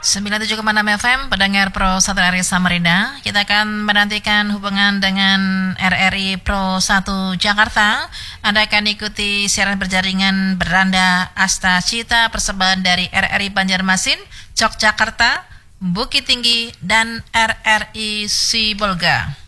97,6 FM, pendengar Pro 1 RRI Samarinda. Kita akan menantikan hubungan dengan RRI Pro 1 Jakarta. Anda akan ikuti siaran berjaringan beranda Asta Cita persembahan dari RRI Banjarmasin, Yogyakarta, Bukit Tinggi, dan RRI Sibolga.